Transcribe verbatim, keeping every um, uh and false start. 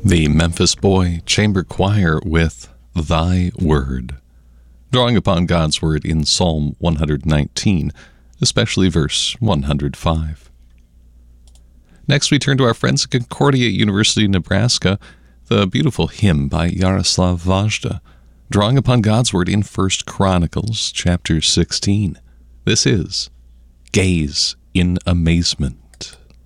The Memphis Boy Chamber Choir with Thy Word, drawing upon God's Word in Psalm one nineteen, especially verse one hundred five. Next, we turn to our friends at Concordia University, Nebraska, the beautiful hymn by Yaroslav Vajda, drawing upon God's Word in First Chronicles chapter sixteen. This is Gaze in Amazement.